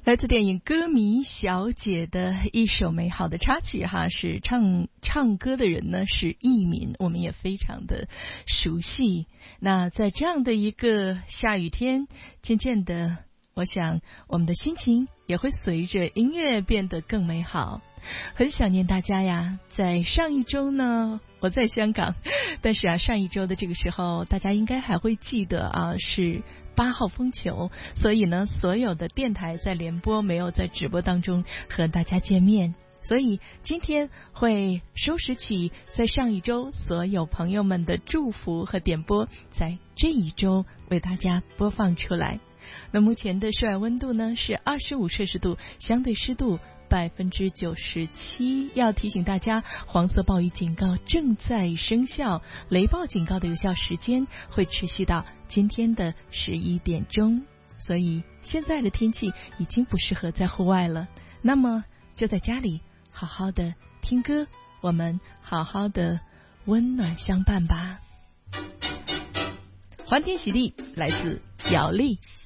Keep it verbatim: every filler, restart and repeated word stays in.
来自电影《歌迷小姐》的一首美好的插曲哈，是唱唱歌的人呢是艺民，我们也非常的熟悉。那在这样的一个下雨天，渐渐的，我想我们的心情也会随着音乐变得更美好。很想念大家呀，在上一周呢，我在香港，但是啊，上一周的这个时候，大家应该还会记得啊，是八号风球，所以呢，所有的电台在联播，没有在直播当中和大家见面。所以今天会收拾起在上一周所有朋友们的祝福和点播，在这一周为大家播放出来。那目前的室外温度呢是二十五摄氏度，相对湿度百分之九十七。要提醒大家，黄色暴雨警告正在生效，雷暴警告的有效时间会持续到今天的十一点钟。所以现在的天气已经不适合在户外了，那么就在家里好好的听歌，我们好好的温暖相伴吧。欢天喜地，来自姚丽。